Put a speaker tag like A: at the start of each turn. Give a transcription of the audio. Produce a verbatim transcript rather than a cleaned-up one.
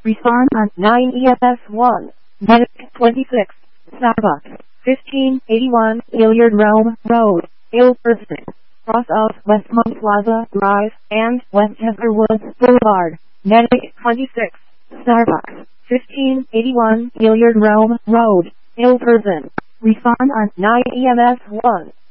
A: Respond on nine E F S one. Medic twenty-six. Starbucks. fifteen eighty-one Hilliard Rome Road, Ilverston. Cross of Westmont Plaza Drive and Westchester Woods Boulevard. Medic twenty-six. Starbucks. fifteen eighty-one Hilliard Rome Road, Ilverston. Respond on nine E M S one.